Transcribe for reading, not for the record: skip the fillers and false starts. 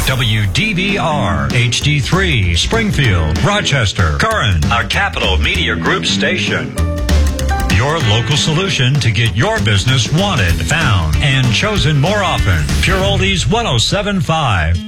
WDVR, HD3, Springfield, Rochester, Curran, a Capital Media Group station. Your local solution to get your business wanted, found, and chosen more often. Pure Oldies 107.5.